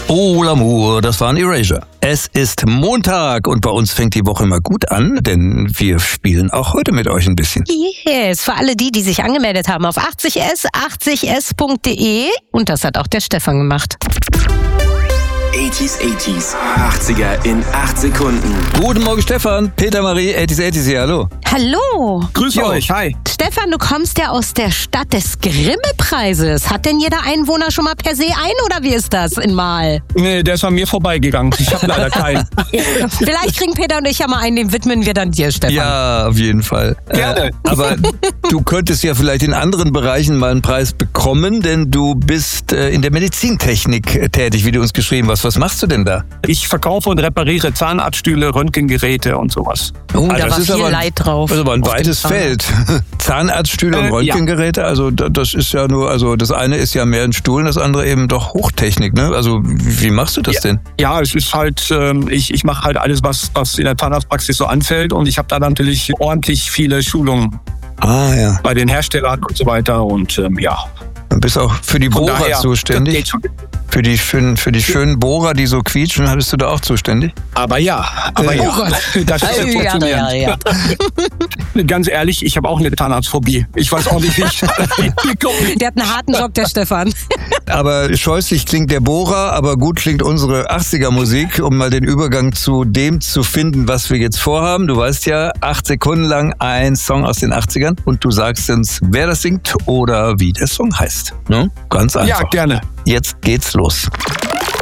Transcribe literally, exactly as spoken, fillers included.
Oh, L'amour, das war ein Erasure. Es ist Montag und bei uns fängt die Woche mal gut an, denn wir spielen auch heute mit euch ein bisschen. Yes, für alle die, die sich angemeldet haben auf achtzig s achtzig s punkt de und das hat auch der Stefan gemacht. achtziger, achtziger, achtziger in acht Sekunden. Guten Morgen, Stefan. Peter Marie, achtziger, achtziger hier, hallo. Hallo. Grüß Jo. euch, hi. Stefan, du kommst ja aus der Stadt des Grimme-Preises. Hat denn jeder Einwohner schon mal per se einen oder wie ist das in Mal? Nee, der ist an mir vorbeigegangen. Ich habe leider keinen. Vielleicht kriegen Peter und ich ja mal einen, den widmen wir dann dir, Stefan. Ja, auf jeden Fall. Gerne. Äh, aber du könntest ja vielleicht in anderen Bereichen mal einen Preis bekommen, denn du bist äh, in der Medizintechnik äh, tätig, wie du uns geschrieben hast. Was machst du denn da? Ich verkaufe und repariere Zahnarztstühle, Röntgengeräte und sowas. Oh, Ah, da das war ist viel aber- Leid drauf. Das ist aber ein auf dem weites Zahnarzt. Feld. Zahnarztstühle und Äh, Röntgengeräte, also da- das ist ja nur, also das eine ist ja mehr ein Stuhl, das andere eben doch Hochtechnik, ne? Also wie wie machst du das Ja. denn? Ja, es ist halt, ähm, ich, ich mache halt alles, was, was in der Zahnarztpraxis so anfällt und ich habe da natürlich ordentlich viele Schulungen Ah ja, bei den Herstellern und so weiter und ähm, ja. dann bist auch für die Von Bohrer daher, das zuständig. geht schon. Für die, für, für die schönen Bohrer, die so quietschen, bist du da auch zuständig? Aber ja, aber Äh, ja, oh Gott. das ist Ja, jetzt ja, ja, ja. Ganz ehrlich, ich habe auch eine Zahnarztphobie. Ich weiß auch nicht, wie ich Der hat einen harten Job, der Stefan. Aber scheußlich klingt der Bohrer, aber gut klingt unsere achtziger Musik, um mal den Übergang zu dem zu finden, was wir jetzt vorhaben. Du weißt ja, acht Sekunden lang ein Song aus den achtzigern und du sagst uns, wer das singt oder wie der Song heißt. Ne? Ganz einfach. Ja, gerne. Jetzt geht's los.